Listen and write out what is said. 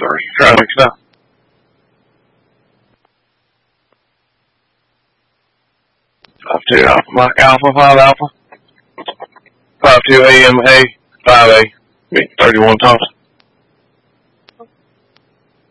3. Try next time. 5-2 Alpha Mike Alpha 5 Alpha. 5-2 AMA 5A. 31 Thompson.